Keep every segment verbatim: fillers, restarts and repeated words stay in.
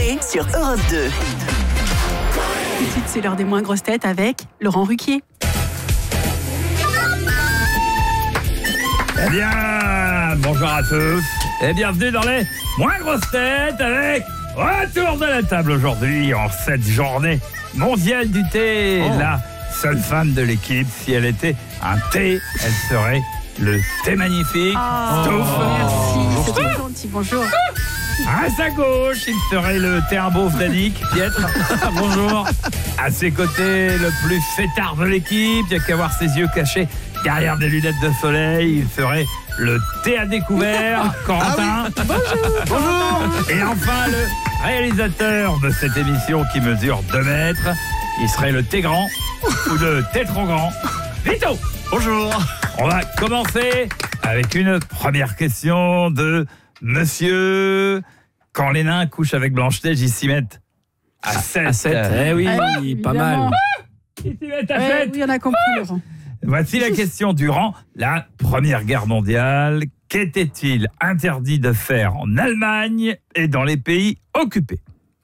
Coé sur Europe deux. Tout de suite, c'est l'heure des moins grosses têtes avec Laurent Ruquier. Eh bien, bonjour à tous et bienvenue dans les moins grosses têtes avec retour de la table aujourd'hui en cette journée mondiale du thé. Oh. La seule femme de l'équipe, si elle était un thé, elle serait le thé magnifique. Oh, Stouff. Merci, c'est trop gentil, bonjour. À sa gauche, il serait le thé un beauf d'Annick, Pietre. Bonjour. À ses côtés, le plus fêtard de l'équipe, il n'y a qu'à voir ses yeux cachés derrière des lunettes de soleil, il ferait le thé à découvert, Corentin. Ah oui. Bonjour. Bonjour. Et enfin, le réalisateur de cette émission qui mesure deux mètres, il serait le thé grand ou le thé trop grand, Vito. Bonjour. On va commencer avec une première question de Monsieur. Quand les nains couchent avec Blanche-Neige, ils s'y mettent à sept. À sept. Eh oui, ah, pas mal. Ils s'y mettent à ouais, sept. Oui, on a compris, Laurent. Voici la question durant la Première Guerre mondiale. Qu'était-il interdit de faire en Allemagne et dans les pays occupés?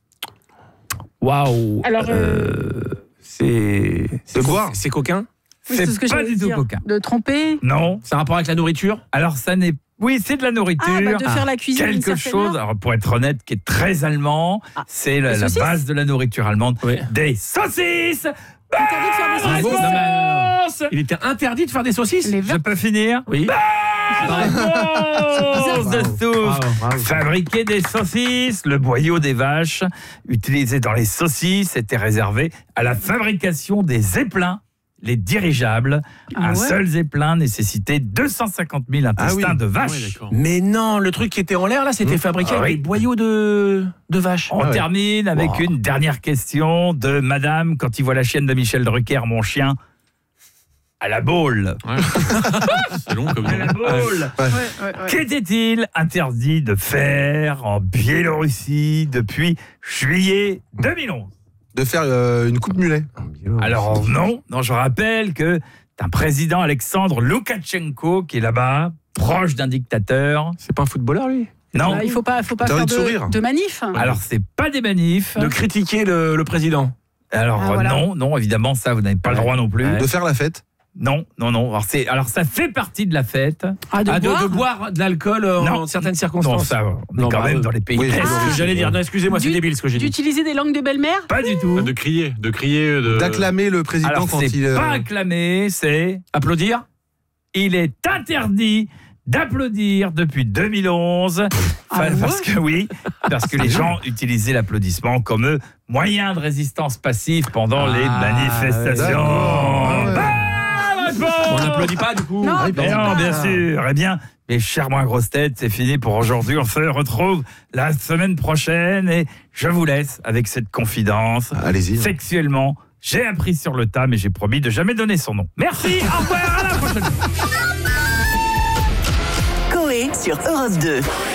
Waouh. Alors, euh... c'est c'est quoi? C'est coquin? Oui, c'est, c'est ce que pas du tout dire. coquin. De tromper? Non. C'est un rapport avec la nourriture? Alors ça n'est Oui, c'est de la nourriture. Ah, bah de faire la cuisine. Quelque chose, alors pour être honnête, qui est très allemand. Ah, c'est la, la base de la nourriture allemande. Oui. Des saucisses. Interdit de faire des saucisses. Non, non, non. Il était interdit de faire des saucisses. Les Je peux finir? Oui. De Stouff. Fabriquer des saucisses, le boyau des vaches utilisé dans les saucisses était réservé à la fabrication des zeppelins. Les dirigeables, ah un ouais. seul zeppelin nécessitait deux cent cinquante mille intestins ah oui. de vaches. Ah ouais, mais non, le truc qui était en l'air là, c'était mmh. fabriqué ah avec oui. des boyaux de, de vaches. On ah ouais. termine avec wow. une dernière question de Madame, quand il voit la chienne de Michel Drucker, mon chien, à la boule. Ouais. C'est long comme à la boule. Ouais. Ouais, ouais, ouais. Qu'était-il interdit de faire en Biélorussie depuis juillet deux mille onze? De faire euh, une coupe mulet. Alors non, non, je rappelle que c'est un président Alexandre Loukachenko qui est là-bas, proche d'un dictateur. C'est pas un footballeur lui? Non. Bah, il faut pas, faut pas faire de, de manifs. Alors c'est pas des manifs. De critiquer le, le président. Alors ah, voilà. non, non, évidemment ça vous n'avez pas ouais. le droit non plus. Ouais. De faire la fête. Non, non, non. Alors, c'est, alors ça fait partie de la fête. Ah, de, ah, boire de, de boire de l'alcool en non. certaines circonstances. Non, ça, on est non, quand bah, même dans les pays. Oui, ah, ce que j'allais dire. Non, excusez-moi, du, c'est débile ce que j'ai dit. D'utiliser des langues de belle-mère? Pas du tout. De crier, de crier, de... d'acclamer le président alors, quand c'est il. C'est pas acclamer, c'est applaudir. Il est interdit d'applaudir depuis deux mille onze. Ah, parce ouais. que oui, parce que les gens utilisaient l'applaudissement comme moyen de résistance passive pendant ah, les manifestations. Ouais. Bah, on n'applaudit pas du coup. Non, ah, bien, non bien sûr. Eh bien, mes chers moins grosses têtes, c'est fini pour aujourd'hui. On se retrouve la semaine prochaine et je vous laisse avec cette confidence. Allez-y. Sexuellement, j'ai appris sur le tas, mais j'ai promis de jamais donner son nom. Merci, au revoir, à la prochaine. Coé sur Europe deux.